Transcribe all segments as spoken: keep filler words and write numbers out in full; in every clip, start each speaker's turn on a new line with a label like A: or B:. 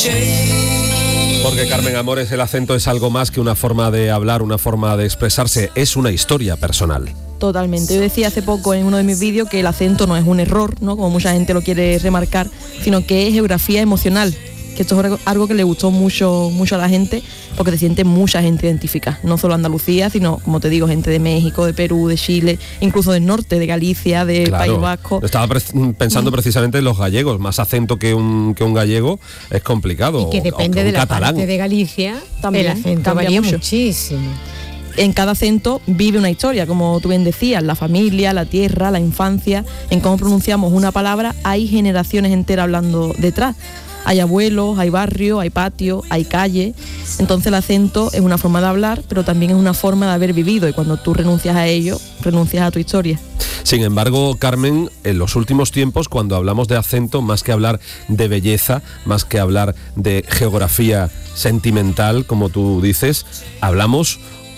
A: Porque Carmen Amores, el acento es algo más que una forma de hablar, una forma de expresarse, es una historia personal.
B: Totalmente. Yo decía hace poco en uno de mis vídeos que el acento no es un error, ¿no?, como mucha gente lo quiere remarcar, sino que es geografía emocional, que esto es algo que le gustó mucho, mucho a la gente, porque se siente mucha gente identificada, no solo Andalucía, sino, como te digo, gente de México, de Perú, de Chile, incluso del norte, de Galicia, de
A: Claro.
B: País Vasco.
A: Estaba pre- pensando mm. precisamente en los gallegos, más acento que un, que un gallego es complicado.
C: Y que depende
A: o, o que
C: de la
A: catalán.
C: parte de Galicia,
B: También
C: el acento
B: cambia
C: varía
B: mucho.
C: muchísimo.
B: En cada acento vive una historia, como tú bien decías, la familia, la tierra, la infancia, en cómo pronunciamos una palabra, hay generaciones enteras hablando detrás. Hay abuelos, hay barrio, hay patio, hay calle. Entonces el acento es una forma de hablar, pero también es una forma de haber vivido, y cuando tú renuncias a ello, renuncias a tu historia.
A: Sin embargo, Carmen, en los últimos tiempos, cuando hablamos de acento, más que hablar de belleza, más que hablar de geografía sentimental, como tú dices, hablamos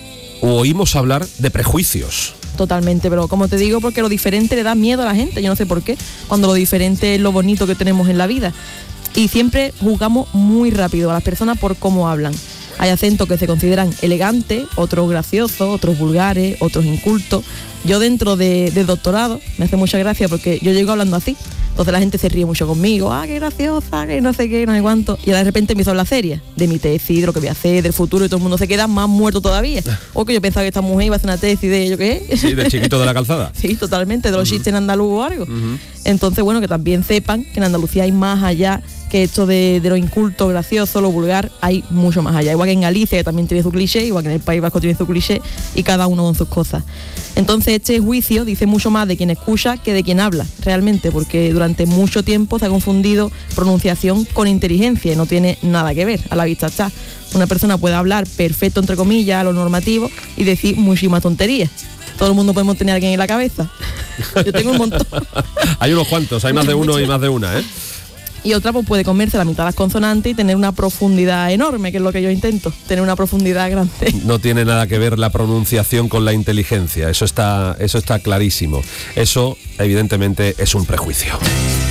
A: o oímos hablar de prejuicios.
B: Totalmente, pero como te digo, porque lo diferente le da miedo a la gente, yo no sé por qué, cuando lo diferente es lo bonito que tenemos en la vida. Y siempre juzgamos muy rápido a las personas por cómo hablan. Hay acentos que se consideran elegantes, otros graciosos, otros vulgares, otros incultos. Yo dentro de, de doctorado me hace mucha gracia porque yo llego hablando así. Entonces la gente se ríe mucho conmigo, ah, qué graciosa, que no sé qué, no sé cuánto. Y de repente empiezo a hablar seria, de mi tesis, de lo que voy a hacer, del futuro, y todo el mundo se queda más muerto todavía. O que yo pensaba que esta mujer iba a hacer una tesis de yo qué.
A: Sí, de Chiquito de la Calzada.
B: Sí, totalmente, de los
A: Uh-huh.
B: chistes en andaluz o algo.
A: Uh-huh.
B: Entonces, bueno, que también sepan que en Andalucía hay más allá que esto de, de lo inculto, gracioso, lo vulgar, hay mucho más allá. Igual que en Galicia, que también tiene su cliché, igual que en el País Vasco tiene su cliché, y cada uno con sus cosas. Entonces este juicio dice mucho más de quien escucha que de quien habla, realmente, porque durante mucho tiempo se ha confundido pronunciación con inteligencia y no tiene nada que ver, a la vista está. Una persona puede hablar perfecto, entre comillas, a lo normativo y decir muchísimas tonterías. Todo el mundo podemos tener a alguien en la cabeza. Yo tengo un montón.
A: Hay unos cuantos, hay más de uno y más de una, ¿eh?
B: Y otra pues puede comerse la mitad de las consonantes y tener una profundidad enorme, que es lo que yo intento, tener una profundidad grande.
A: No tiene nada que ver la pronunciación con la inteligencia, eso está, eso está clarísimo. Eso, evidentemente, es un prejuicio.